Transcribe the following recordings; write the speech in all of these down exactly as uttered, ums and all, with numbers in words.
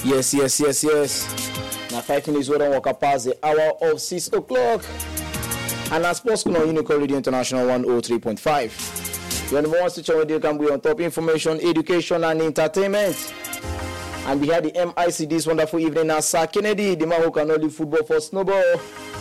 Yes, yes, yes, yes. Now five minutes we don't walk up past the hour of six o'clock. And as Sports School on Unicorn Radio International one oh three point five. Your number one station radio can be on top information, education, and entertainment. And we had the M I C this wonderful evening as Sir Kennedy, the man who can only football for snowball.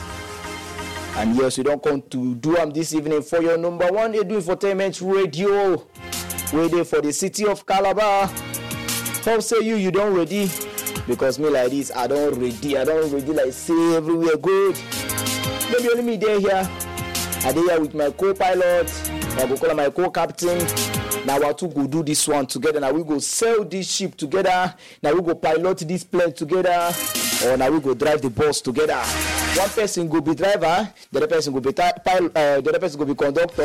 And yes, we don't come to do am this evening for your number one edu infotainment radio. We're there for the city of Calabar. Hope say you, you don't ready. Because me like this, I don't ready. I don't ready like say everywhere good. Maybe only me there here. I dey here with my co-pilot. I go call my co-captain. Now we two go do this one together. Now we go sail this ship together. Now we go pilot this plane together. Or now we go drive the bus together. One person go be driver. The other person go be pilot. Uh, the other person go be conductor.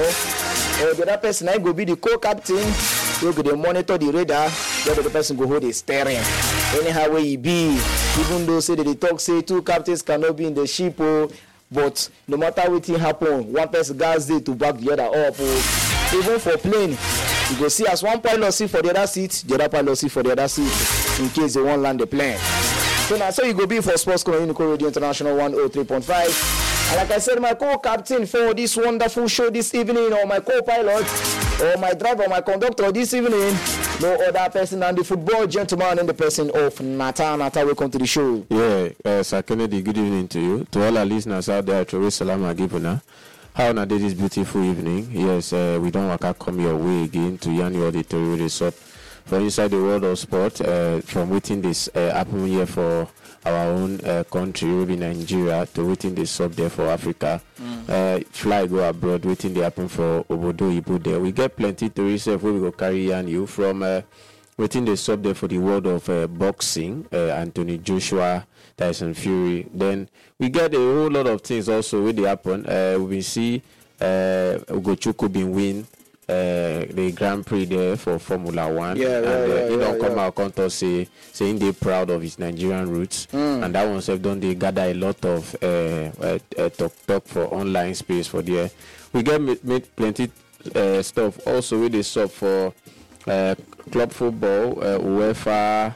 Or the other person I go be the co-captain. We go dey monitor the radar. The other person go hold the steering. Anyhow way he be. Even though say that they talk say two captains cannot be in the ship. Oh, but no matter what thing happen, one person guys there to back the other up. Oh. Even for plane, you go see as one pilot sit for the other seat, the other pilot sit for the other seat in case they won't land the plane. So now, so you go be for Sports School on Unicorn Radio International one oh three point five. And like I said, my co-captain for this wonderful show this evening, or my co-pilot, or my driver, or my conductor this evening, no other person than the football gentleman and the person of Nata. Nata, welcome to the show. Yeah, uh, Sir Kennedy, good evening to you. To all our listeners out there, Travis Salam Agibuna. How na this beautiful evening? Yes, uh, we don't want to come your way again to yarn you all the stories up from inside the world of sport, uh, from waiting this uh, happen here for our own uh, country, maybe Nigeria, to waiting this up there for Africa. Mm. Uh, fly go abroad, waiting they happen for Obodo Ibu there. We get plenty to reserve where we go carry on you from uh, waiting this up there for the world of uh, boxing, uh, Anthony Joshua, Tyson Fury. Then we get a whole lot of things also where they happen. Uh, we see uh, Ugochukwu been win Uh, the Grand Prix there for Formula One. Yeah, and yeah, uh, yeah, he don't yeah, come yeah. out counter say saying they proud of his Nigerian roots. Mm. And that one self don't they gather a lot of uh, uh, uh, talk talk for online space for there. We get made, made plenty uh, stuff also with the stuff for uh, club football, uh, UEFA.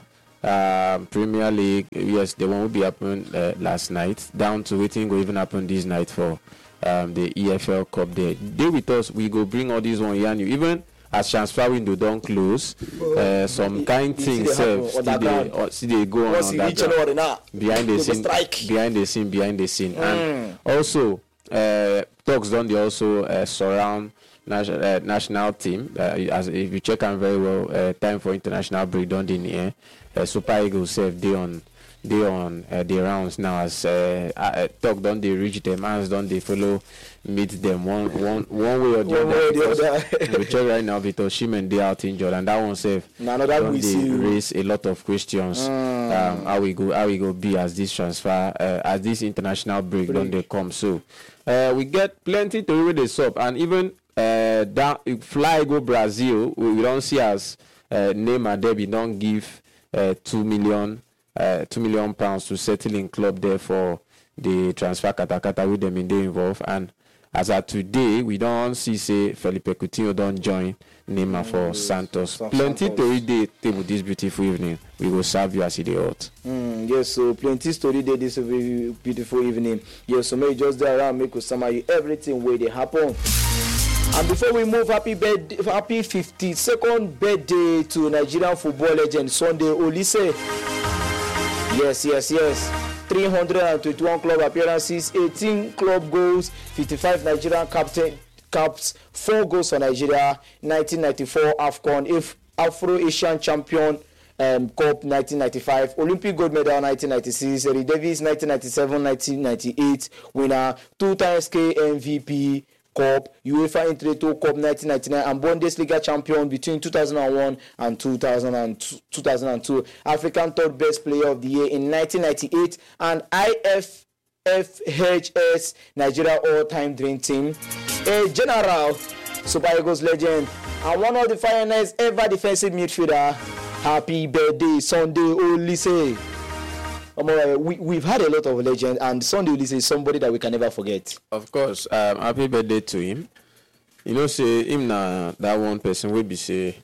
Um, Premier League, yes, the one will be happening uh, last night. Down to waiting will even happen this night for um, the E F L Cup. There, they with us. We go bring all these one yarn you. Even as transfer window don't close, uh, some kind things uh, still they, uh, still they go on, on that behind the scene, behind the scene, behind the scene, mm. and also uh, talks done. They also uh, surround. National, uh, national team. Uh, as if you check them very well, uh, time for international break done in here. Uh, Super Eagles self they on they on uh, the rounds now as uh, uh, talk don't they reach them, hands don't they follow meet them one one one way or the other. We check right now Victor Osimhen they out injured and that one self don't they raise a lot of questions. Mm. Um, how we go how we go be as this transfer uh, as this international break, break. Don't they come so uh, we get plenty to read this up and even Uh, down fly go Brazil. We, we don't see as uh, Neymar Debbie don't give uh, two million uh, two million pounds to settle in club there for the transfer katakata with them in they involved. And as of today, we don't see say Felipe Coutinho don't join Neymar mm, for Santos. Santos. Plenty to read the table this beautiful evening. We will serve you as it ought. Mm, yes, so plenty story day this beautiful evening. Yes, so may just there around make us summary everything where they happen. And before we move, happy birthday, happy fifty-second birthday to Nigerian football legend Sunday Olise. Yes, yes, yes. three hundred twenty-one club appearances, eighteen club goals, fifty-five Nigerian captain caps, four goals for Nigeria, nineteen ninety-four AFCON, if Afro-Asian champion um, Cup nineteen ninety-five, Olympic gold medal nineteen ninety-six, Eddie Davis nineteen ninety-seven nineteen ninety-eight winner, two times K M V P Cup, UEFA Intertoto Cup nineteen ninety-nine, and Bundesliga champion between two thousand one and two thousand two, African third best player of the year in nineteen ninety-eight, and I F F H S Nigeria all-time dream team, a general Super Eagles legend, and one of the finest ever defensive midfielder. Happy birthday, Sunday Olise. Um, we, we've had a lot of legends, and Sunday Olise is somebody that we can never forget. Of course, um, happy birthday to him. You know, say him na that one person will be say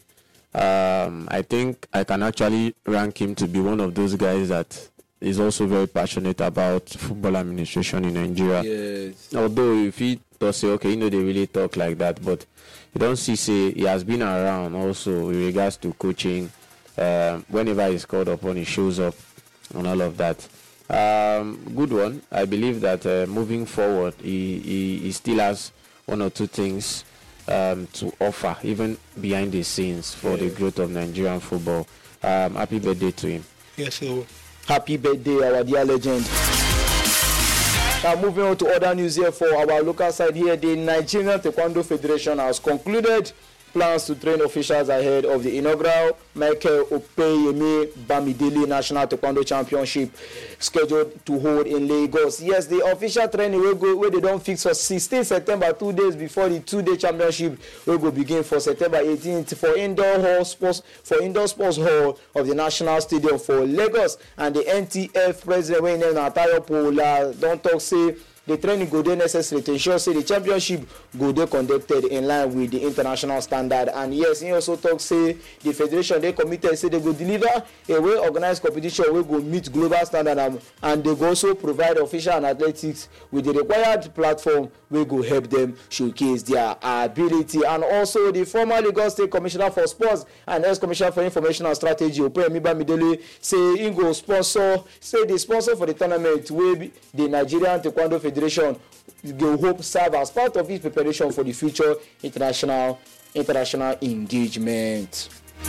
Um, I think I can actually rank him to be one of those guys that is also very passionate about football administration in Nigeria. Yes. Although if he does say, okay, you know, they really talk like that, but you don't see, say, he has been around also with regards to coaching. Um, whenever he's called upon, he shows up and all of that. Um, good one. I believe that uh, moving forward, he, he, he still has one or two things um, to offer, even behind the scenes, for yeah. the growth of Nigerian football. Um, happy birthday to him. Yes, sir. Happy birthday, our dear legend. Now, moving on to other news here for our local side here, the Nigerian Taekwondo Federation has concluded plans to train officials ahead of the inaugural Michael Opeyemi Bamidele National Taekwondo Championship scheduled to hold in Lagos. Yes, the official training will go where they don't fix for sixteenth September, two days before the two-day championship will go begin for September eighteenth for indoor hall sports for indoor sports hall of the National Stadium for Lagos. And the N T F president, when Natayo Pola, don't talk say the training go dey necessary to ensure say the championship go dey conducted in line with the international standard. And yes, he also talk say the federation dey committed say they go deliver a well organized competition wey go meet global standard, and, and they go also provide official and athletics with the required platform wey go help them showcase their ability. And also the former Lagos State Commissioner for Sports and ex-Commissioner for Information and Strategy, Opeyemi Bamidele, say he go sponsor say the sponsor for the tournament wey the Nigerian Taekwondo Federation go hope serve as part of its preparation for the future international international engagement.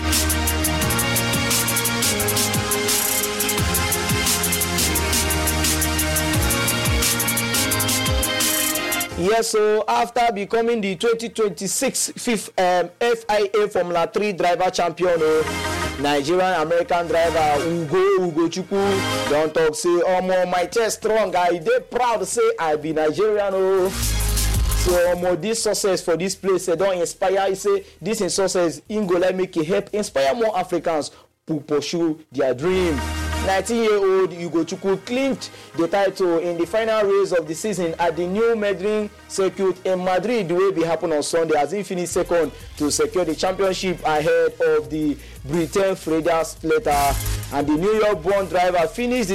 Yes, so after becoming the twenty twenty-six fifth um, F I A Formula three driver champion, oh, Nigerian American driver Ugo Ugochukwu don't talk say, oh, my chest strong. I dey proud to say I be Nigerian. Oh. So um, this success for this place they don't inspire. He say this in success in go like make it help inspire more Africans to pursue their dream. nineteen-year-old Ugochukwu clinched the title in the final race of the season at the new Madrid circuit in Madrid, the way it happened on Sunday, as he finished second to secure the championship ahead of the Britain Freda Slater. And the New York-born driver finished the